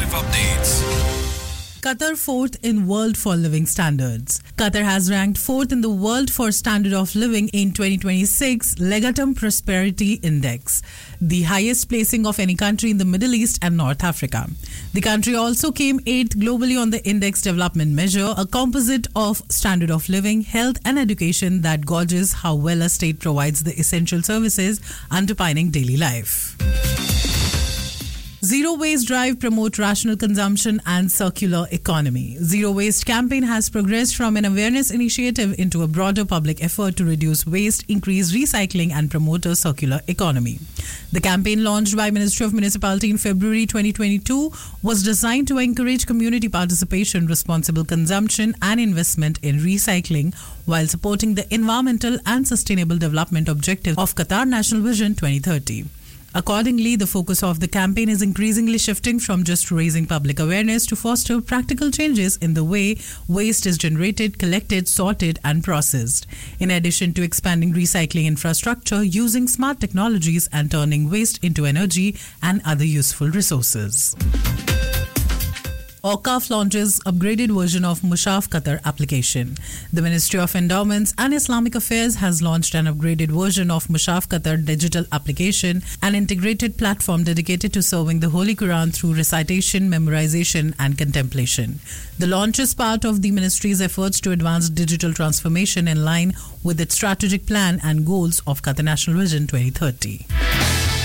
Live updates. Qatar fourth in world for living standards. Qatar has ranked fourth in the world for standard of living in 2026 Legatum Prosperity Index, the highest placing of any country in the Middle East and North Africa. The country also came eighth globally on the index development measure, a composite of standard of living, health and education that gauges how well a state provides the essential services underpinning daily life. Zero Waste Drive promote rational consumption and circular economy. Zero Waste campaign has progressed from an awareness initiative into a broader public effort to reduce waste, increase recycling and promote a circular economy. The campaign, launched by Ministry of Municipality in February 2022, was designed to encourage community participation, responsible consumption and investment in recycling while supporting the environmental and sustainable development objectives of Qatar National Vision 2030. Accordingly, the focus of the campaign is increasingly shifting from just raising public awareness to foster practical changes in the way waste is generated, collected, sorted and processed. In addition to expanding recycling infrastructure, using smart technologies and turning waste into energy and other useful resources. Awqaf launches upgraded version of Mushaf Qatar application. The Ministry of Endowments and Islamic Affairs has launched an upgraded version of Mushaf Qatar digital application, an integrated platform dedicated to serving the Holy Quran through recitation, memorization and contemplation. The launch is part of the ministry's efforts to advance digital transformation in line with its strategic plan and goals of Qatar National Vision 2030.